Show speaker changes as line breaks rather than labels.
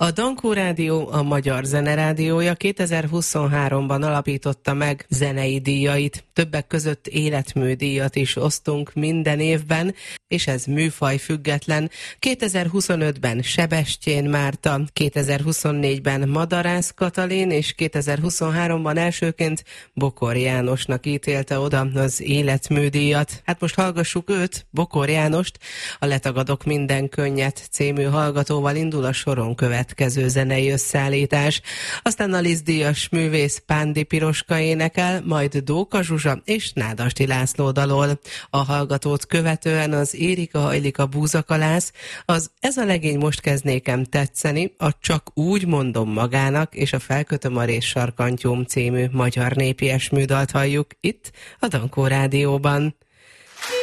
A Dankó Rádió a Magyar Zenerádiója 2023-ban alapította meg zenei díjait. Többek között életműdíjat is osztunk minden évben, és ez műfaj független. 2025-ben Sebestyén Márta, 2024-ben Madarász Katalin, és 2023-ban elsőként Bokor Jánosnak ítélte oda az életműdíjat. Hát most hallgassuk őt, Bokor Jánost, a Letagadok minden könnyet című hallgatóval indul a soron következő zenei összeállítás. Aztán a Liszt-díjas művész Pándi Piroska énekel, majd Dóka Zsuzsa és Nádasdy László dalol. A hallgatót követően az Érika hajlik a búzakalász, az Ez a legény most kezd nékem tetszeni, a Csak úgy mondom magának és a Felkötöm a rész sarkantyúm című magyar népies műdalt halljuk itt a Dankó Rádióban.